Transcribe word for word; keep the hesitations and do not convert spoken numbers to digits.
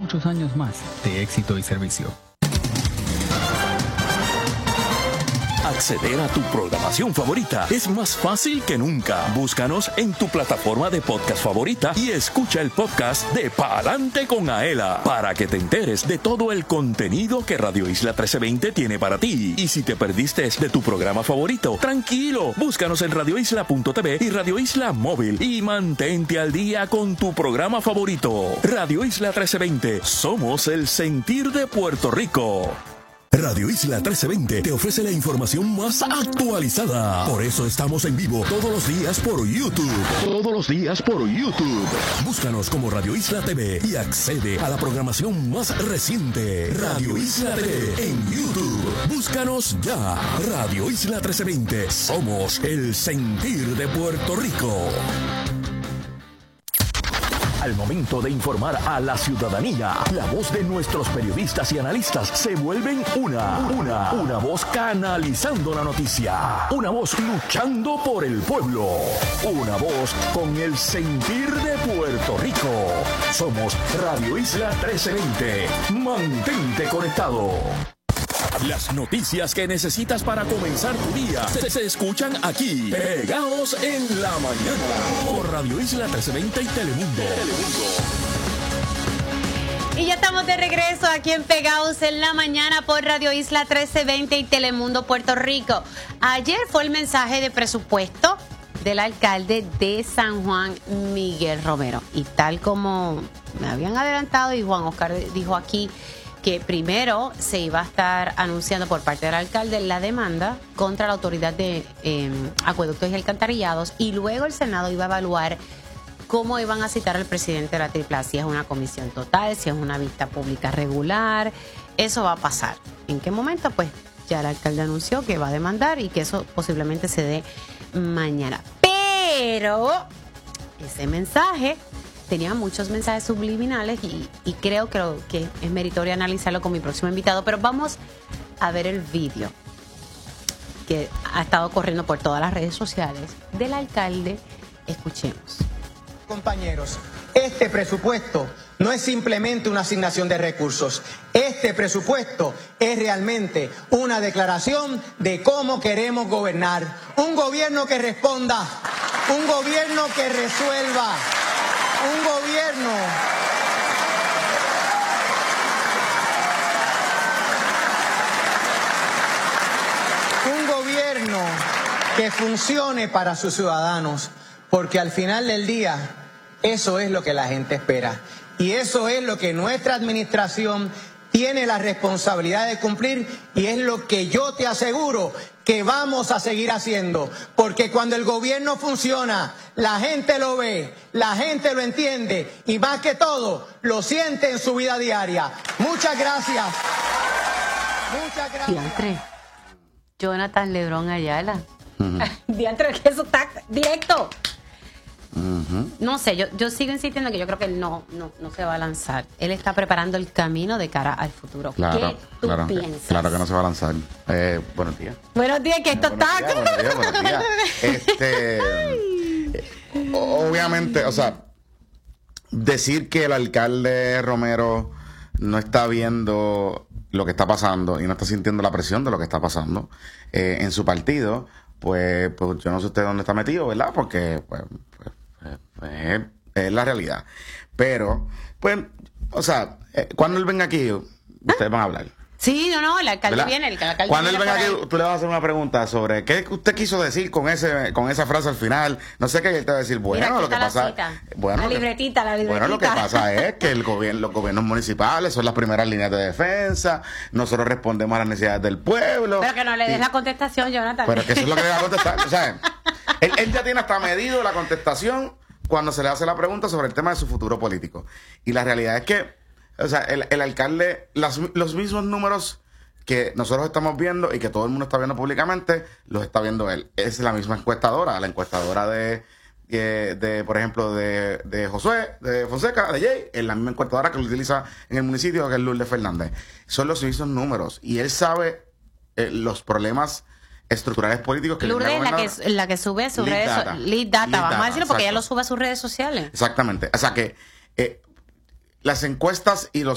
muchos años más de éxito y servicio. Acceder a tu programación favorita es más fácil que nunca. Búscanos en tu plataforma de podcast favorita y escucha el podcast de Pa'lante con Aela para que te enteres de todo el contenido que Radio Isla trece veinte tiene para ti. Y si te perdiste de tu programa favorito, tranquilo, búscanos en radio isla punto t v y Radio Isla Móvil y mantente al día con tu programa favorito. Radio Isla trece veinte, somos el sentir de Puerto Rico. Radio Isla trece veinte te ofrece la información más actualizada. Por eso estamos en vivo todos los días por YouTube. Todos los días por YouTube. Búscanos como Radio Isla T V y accede a la programación más reciente. Radio Isla T V en YouTube. Búscanos ya. Radio Isla trece veinte. Somos el sentir de Puerto Rico. Al momento de informar a la ciudadanía, la voz de nuestros periodistas y analistas se vuelven una, una, una voz canalizando la noticia, una voz luchando por el pueblo, una voz con el sentir de Puerto Rico. Somos Radio Isla trece veinte. Mantente conectado. Las noticias que necesitas para comenzar tu día se, se escuchan aquí, pegados en la mañana, por Radio Isla trece veinte y Telemundo. Telemundo. Y ya estamos de regreso aquí en Pegados en la Mañana por Radio Isla trece veinte y Telemundo Puerto Rico. Ayer fue el mensaje de presupuesto del alcalde de San Juan, Miguel Romero. Y tal como me habían adelantado y Juan Oscar dijo aquí, que primero se iba a estar anunciando por parte del alcalde la demanda contra la autoridad de eh, acueductos y alcantarillados, y luego el Senado iba a evaluar cómo iban a citar al presidente de la tripla, si es una comisión total, si es una vista pública regular. Eso va a pasar. ¿En qué momento? Pues ya el alcalde anunció que va a demandar y que eso posiblemente se dé mañana. Pero ese mensaje tenía muchos mensajes subliminales y, y creo, creo que es meritorio analizarlo con mi próximo invitado, pero vamos a ver el vídeo que ha estado corriendo por todas las redes sociales del alcalde. Escuchemos. Compañeros, este presupuesto no es simplemente una asignación de recursos. Este presupuesto es realmente una declaración de cómo queremos gobernar. Un gobierno que responda, un gobierno que resuelva, un gobierno un gobierno que funcione para sus ciudadanos, porque al final del día eso es lo que la gente espera y eso es lo que nuestra administración tiene la responsabilidad de cumplir, y es lo que yo te aseguro que vamos a seguir haciendo, porque cuando el gobierno funciona, la gente lo ve, la gente lo entiende y más que todo lo siente en su vida diaria. Muchas gracias. Muchas gracias. Diantre, Jonathan Lebrón Ayala. Uh-huh. Diantre, que eso está directo. Uh-huh. No sé, yo, yo sigo insistiendo que yo creo que él no, no, no se va a lanzar. Él está preparando el camino de cara al futuro. Claro, ¿Qué tú claro, piensas? Claro que no se va a lanzar. Eh, buenos días. Buenos días, que esto buenos está... Días, buenos días, buenos días. Este, obviamente, o sea, decir que el alcalde Romero no está viendo lo que está pasando y no está sintiendo la presión de lo que está pasando eh, en su partido, pues, pues yo no sé usted dónde está metido, ¿verdad? Porque pues, pues, pues, pues es, es la realidad. Pero, pues, o sea, eh, cuando él venga aquí, ustedes van a hablar. Sí, no, no, el alcalde ¿verdad? viene, el alcalde Cuando viene él venga por aquí, ahí. tú le vas a hacer una pregunta sobre qué usted quiso decir con ese con esa frase al final. No sé qué, él te va a decir, bueno, Mira, aquí lo que está la pasa... cita. Bueno, La lo que- libretita, la libretita. Bueno, lo que pasa es que el gobierno, los gobiernos municipales son las primeras líneas de defensa, nosotros respondemos a las necesidades del pueblo. Pero que no le des y- la contestación, Jonathan. Pero que eso es lo que le va a contestar, o sea, él, él ya tiene hasta medido la contestación cuando se le hace la pregunta sobre el tema de su futuro político. Y la realidad es que, o sea, el, el alcalde, las- los mismos números que nosotros estamos viendo y que todo el mundo está viendo públicamente, los está viendo él. Es la misma encuestadora, la encuestadora de, de, de, por ejemplo, de, de Josué, de Fonseca, de Jay, es la misma encuestadora que lo utiliza en el municipio, que es Lourdes Fernández. Son los mismos números. Y él sabe eh, los problemas estructurales políticos que Lourdes es la que, la que sube a sus Lead redes data. so- lead data, Lead vamos data, a decirlo porque ella exacto. lo sube a sus redes sociales. Exactamente. O sea que eh, las encuestas y los